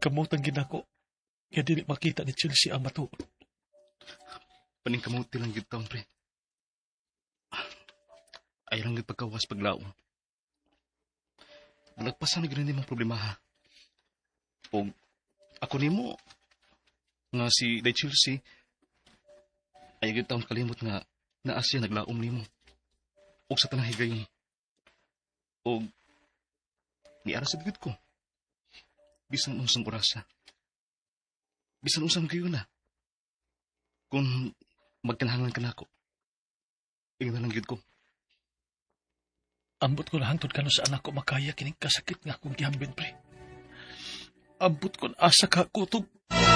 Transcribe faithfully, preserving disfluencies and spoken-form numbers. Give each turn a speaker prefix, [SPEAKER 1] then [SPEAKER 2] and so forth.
[SPEAKER 1] Kamutang ginako. Kaya dili makita ni Chelsea ang matuod.
[SPEAKER 2] Paningkamuti lang yun taon, pre. Ay lang yung pagkawas paglaong. Nalagpasan na gano'n mong problema, ha? O, ako ni mo, nga si Day Chelsea, ay yung taon kalimot nga na asya naglaom ni mo. O sa tanang higayon. O, niara sa bigod ko. Bisan unsang orasa. Bisan unsang kayo na. Kung magkanahangan ka na ako, tingnan lang yun ko.
[SPEAKER 1] Ambot ko na hangtod ka no sa anak ko makaya kining kasakit nga akong gihambin, pre. Ambot ko na asa ka kutob.